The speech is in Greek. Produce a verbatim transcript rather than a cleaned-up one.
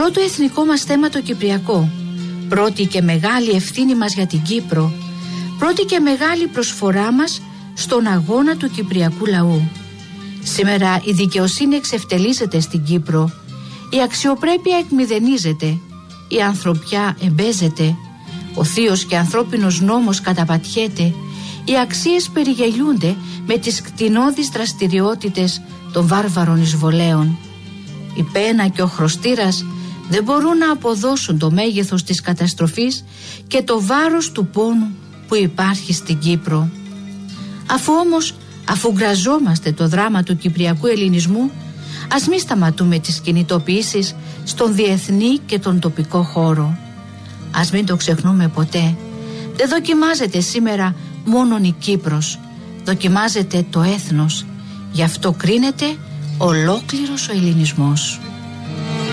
Πρώτο εθνικό μας θέμα το κυπριακό. Πρώτη και μεγάλη ευθύνη μας για την Κύπρο. Πρώτη και μεγάλη προσφορά μας στον αγώνα του κυπριακού λαού. Σήμερα η δικαιοσύνη εξευτελίζεται στην Κύπρο. Η αξιοπρέπεια εκμηδενίζεται. Η ανθρωπιά εμπέζεται. Ο θείος και ανθρώπινος νόμος καταπατιέται. Οι αξίες περιγελιούνται με τις κτηνώδεις δραστηριότητες των βάρβαρων εισβολέων. Η πένα και ο χρωστήρας δεν μπορούν να αποδώσουν το μέγεθος της καταστροφής και το βάρος του πόνου που υπάρχει στην Κύπρο. Αφού όμως, αφού γκραζόμαστε το δράμα του κυπριακού ελληνισμού, ας μη σταματούμε τις κινητοποιήσεις στον διεθνή και τον τοπικό χώρο. Ας μην το ξεχνούμε ποτέ. Δεν δοκιμάζεται σήμερα μόνον η Κύπρος. Δοκιμάζεται το έθνος. Γι' αυτό κρίνεται ολόκληρος ο ελληνισμός.